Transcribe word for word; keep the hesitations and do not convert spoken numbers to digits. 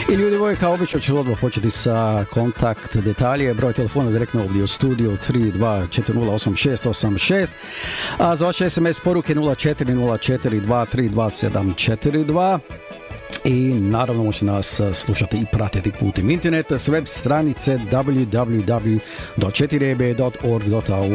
I ljudi moji, kao obično ću odmah početi sa kontakt detalje, broj telefona direktno ovdje u studiju tri dva četiri nula osam šest osam šest, a za vaše es em es poruke nula četiri nula četiri dva tri dva sedam četiri dva. I naravno možete nas slušati i pratiti putem interneta s web stranice w w w dot četiri e b dot org dot a u